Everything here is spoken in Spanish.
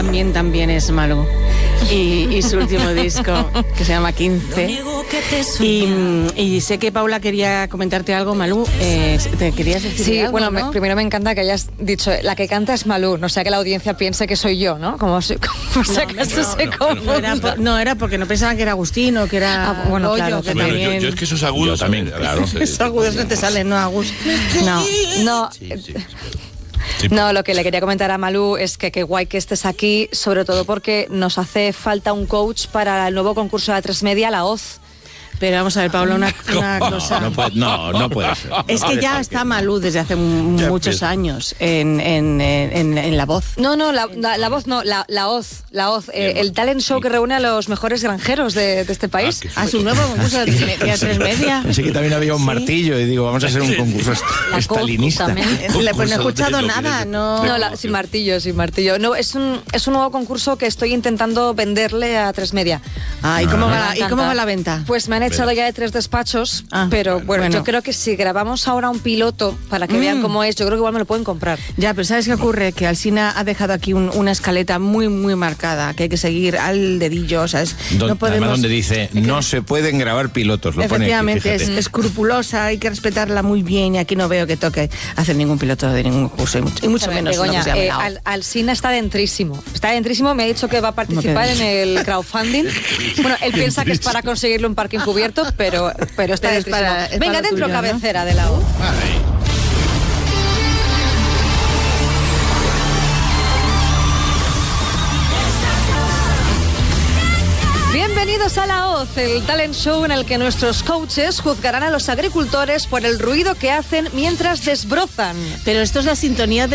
también es Malú. Y su último disco, que se llama 15. Y sé que Paula quería comentarte algo, Malú. ¿Te querías decir sí, algo? Bueno, ¿no? Primero me encanta que hayas dicho, la que canta es Malú, no sea que la audiencia piense que soy yo, ¿no? Como si acaso se confunda. No, era porque no pensaban que era Agustín o que era bueno, Goyo, claro, que Bueno, también... yo es que esos agudos también, claro. Esos agudos no te salen, ¿no, Agus? No. No, lo que le quería comentar a Malú es que qué guay que estés aquí, sobre todo porque nos hace falta un coach para el nuevo concurso de A3 La Hoz. Pero vamos a ver, Paula, una cosa. No puede ser. Es que ya está Malú desde hace muchos años en La Voz. No, la voz no, la Hoz. El talent show que reúne a los mejores granjeros de este país. A su nuevo concurso de A3 Media. Pensé que también había un martillo y digo, vamos a hacer un concurso estalinista. Pues no he escuchado nada, no. Sin martillo. No, es un nuevo concurso que estoy intentando venderle a A3 Media. ¿Y cómo va la venta? Pues me han echado ya de 3 despachos, pero bueno, yo creo que si grabamos ahora un piloto para que vean cómo es, yo creo que igual me lo pueden comprar. Ya, pero ¿sabes qué ocurre? Que Alsina ha dejado aquí una escaleta muy, muy marcada, que hay que seguir al dedillo, ¿sabes? No podemos, además donde dice, no se pueden grabar pilotos, lo pone aquí, efectivamente, es escrupulosa, hay que respetarla muy bien, y aquí no veo que toque hacer ningún piloto de ningún curso, y mucho menos Begoña, lo que se llama Alsina está dentrísimo, me ha dicho que va a participar en el crowdfunding. Bueno, él piensa que es para conseguirlo un parque encubierto, pero está dentrísimo. Venga, dentro tuyo, cabecera, ¿no? de la U. Bienvenidos a La Hoz, el talent show en el que nuestros coaches juzgarán a los agricultores por el ruido que hacen mientras desbrozan. Pero esto es la sintonía de